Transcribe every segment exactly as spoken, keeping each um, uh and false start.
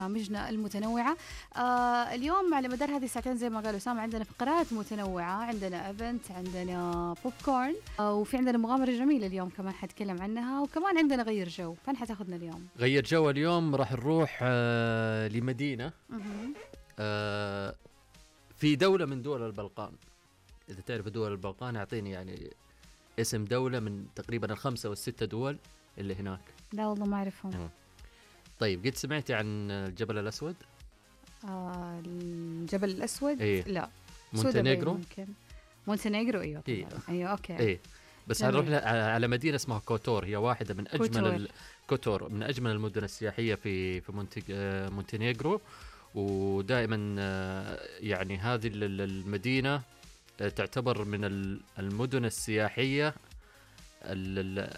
برامجنا المتنوعة. آه اليوم على مدار هذه الساعتين زي ما قالوا أسامة عندنا فقرات متنوعة، عندنا ايفنت، عندنا بوب كورن، آه وفي عندنا مغامرة جميلة اليوم كمان حتكلم عنها، وكمان عندنا غير جو. فين حتاخذنا اليوم؟ غير جو اليوم راح نروح آه لمدينة آه في دولة من دول البلقان. إذا تعرف دول البلقان أعطيني يعني اسم دولة من تقريبا الخمسة والستة دول اللي هناك. لا والله ما أعرفهم. مم. طيب قد سمعتي عن الجبل الأسود؟ آه الجبل الأسود؟ إيه؟ لا. مونتينيغرو. ممكن مونتينيغرو. أيوة طبعا. إيه؟ أيوة أوكي. إيه بس هنروح على مدينة اسمها كوتور، هي واحدة من أجمل ال... كوتور من أجمل المدن السياحية في في مونتي... مونتينيغرو. ودائما يعني هذه المدينة تعتبر من المدن السياحية اللي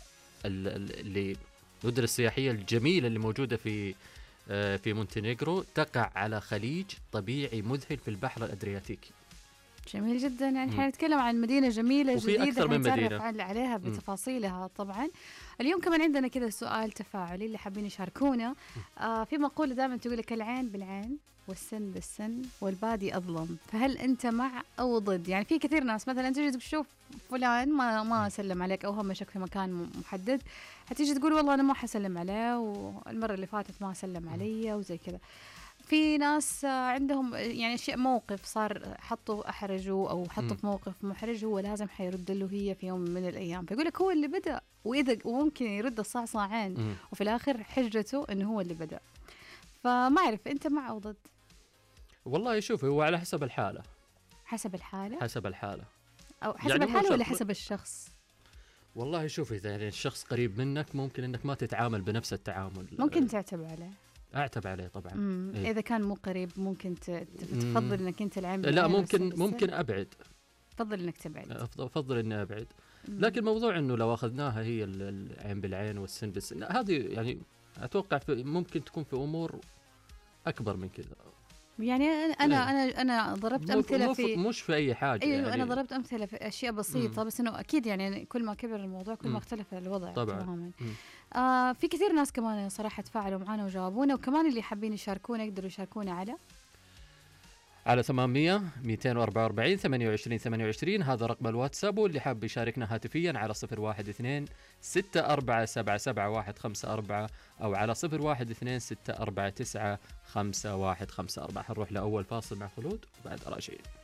المدن السياحية الجميلة اللي موجودة في في مونتينيغرو. تقع على خليج طبيعي مذهل في البحر الأدرياتيكي. جميل جدا. يعني حنتكلم عن مدينة جميلة جديدة حنتعرف عليها بتفاصيلها. طبعا اليوم كمان عندنا كذا سؤال تفاعلي اللي حابين يشاركونا. آه في مقولة دائما تقول لك العين بالعين والسن بالسن والبادي أظلم، فهل أنت مع أو ضد؟ يعني في كثير ناس مثلا تجي تشوف فلان ما ما سلم عليك أو همشك في مكان محدد، هتيجي تقول والله أنا ما حسلم عليه والمرة اللي فاتت ما سلم علي وزي كذا. في ناس عندهم يعني شيء موقف صار حطوا أحرجوا أو حطوا في موقف محرج، هو لازم حيرد له هي في يوم من الأيام، فيقول لك هو اللي بدأ، وإذا وممكن يرد الصعصعين وفي الآخر حجته إنه هو اللي بدأ. فما أعرف أنت مع أو ضد؟ والله شوف هو على حسب الحالة. حسب الحالة؟ حسب الحالة أو حسب يعني الحالة ولا حسب الشخص؟ والله شوف إذا يعني الشخص قريب منك ممكن إنك ما تتعامل بنفس التعامل، ممكن تعتب عليه. أعتب عليه طبعا. إيه؟ إذا كان مو قريب ممكن تفضل إنك أنت العين بالعين. لا ممكن ممكن أبعد. فضل إنك تبعد. أفضل إني أبعد. مم. لكن موضوع إنه لو أخذناها هي العين بالعين والسن بالسن، هذه يعني أتوقع في ممكن تكون في أمور أكبر من كذا. يعني أنا أنا أنا ضربت أمثلة في مش في أي حاجة. أيوة يعني أنا ضربت أمثلة في أشياء بسيطة. مم. بس إنه أكيد يعني كل ما كبر الموضوع كل ما اختلف الوضع تماما. آه في كثير ناس كمان صراحة تفاعلوا معنا وجاوبونا، وكمان اللي حابين يشاركونا يقدروا يشاركونا على على ثمانمية مئتين وأربعة وأربعين ثمانية وعشرين ثمانية وعشرين. هذا رقم الواتساب، واللي حاب يشاركنا هاتفيا على صفر واحد اثنين ستة أربعة سبعة سبعة واحد خمسة أربعة أو على صفر واحد اثنين ستة أربعة تسعة خمسة واحد خمسة أربعة. حنروح لأول فاصل مع خلود وبعد راجعين.